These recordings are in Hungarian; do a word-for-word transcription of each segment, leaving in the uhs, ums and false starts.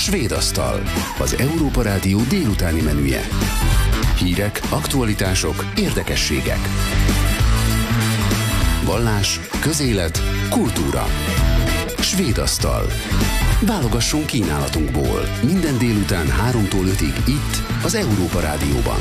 Svédasztal, az Európa Rádió délutáni menüje. Hírek, aktualitások, érdekességek. Vallás, közélet, kultúra. Svédasztal. Válogassunk kínálatunkból. Minden délután háromtól ötig itt, az Európa Rádióban.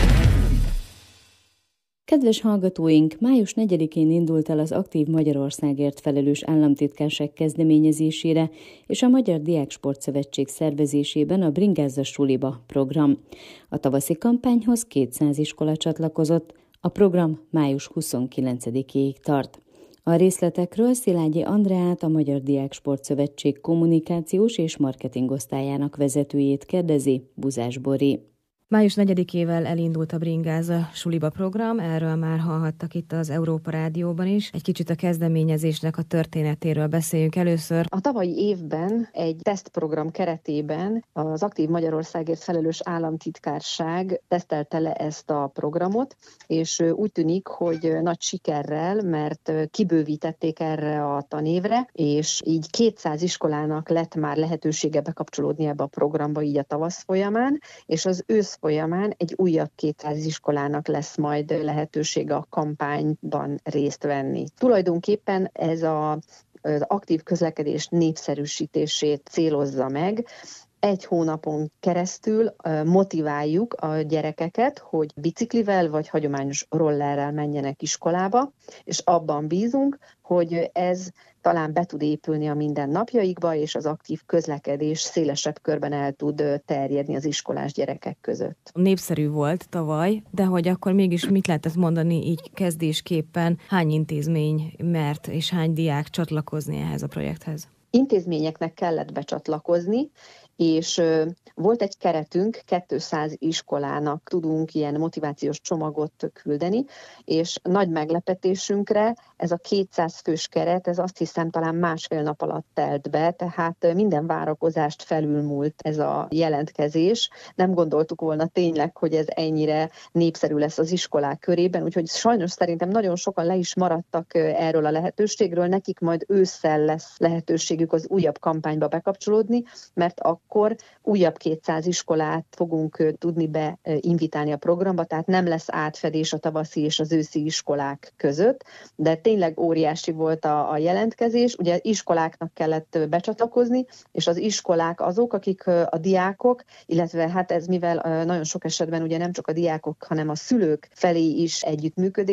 Kedves hallgatóink, május negyedikén indult el az Aktív Magyarországért felelős államtitkárság kezdeményezésére és a Magyar Diáksportszövetség szervezésében a Bringázza suliba program. A tavaszi kampányhoz kétszáz iskola csatlakozott, a program május huszonkilencedikéig tart. A részletekről Szilágyi Andreát, a Magyar Diáksportszövetség kommunikációs és marketing osztályának vezetőjét kérdezi Buzás Bori. május negyedikével elindult a Bringázza suliba program, erről már hallhattak itt az Európa Rádióban is. Egy kicsit a kezdeményezésnek a történetéről beszéljünk először. A tavalyi évben egy tesztprogram keretében az Aktív Magyarországért felelős államtitkárság tesztelte le ezt a programot, és úgy tűnik, hogy nagy sikerrel, mert kibővítették erre a tanévre, és így kétszáz iskolának lett már lehetősége bekapcsolódni ebbe a programba így a tavasz folyamán, és az ősz folyamán egy újabb kétszáz iskolának lesz majd lehetősége a kampányban részt venni. Tulajdonképpen ez a, az aktív közlekedés népszerűsítését célozza meg. Egy hónapon keresztül motiváljuk a gyerekeket, hogy biciklivel vagy hagyományos rollerrel menjenek iskolába, és abban bízunk, hogy ez talán be tud épülni a mindennapjaikba, és az aktív közlekedés szélesebb körben el tud terjedni az iskolás gyerekek között. Népszerű volt tavaly, de hogy akkor mégis mit lehetett mondani így kezdésképpen, hány intézmény mert és hány diák csatlakozni ehhez a projekthez? Intézményeknek kellett becsatlakozni, és volt egy keretünk, kétszáz iskolának tudunk ilyen motivációs csomagot küldeni, és nagy meglepetésünkre ez a kétszáz fős keret, ez azt hiszem talán másfél nap alatt telt be, tehát minden várakozást felülmúlt ez a jelentkezés. Nem gondoltuk volna tényleg, hogy ez ennyire népszerű lesz az iskolák körében, úgyhogy sajnos szerintem nagyon sokan le is maradtak erről a lehetőségről, nekik majd ősszel lesz lehetőségük az újabb kampányba bekapcsolódni, mert a akkor újabb kétszáz iskolát fogunk tudni beinvitálni a programba, tehát nem lesz átfedés a tavaszi és az őszi iskolák között, de tényleg óriási volt a, a jelentkezés. Ugye iskoláknak kellett becsatlakozni, és az iskolák azok, akik a diákok, illetve hát ez mivel nagyon sok esetben ugye nem csak a diákok, hanem a szülők felé is együttműködés,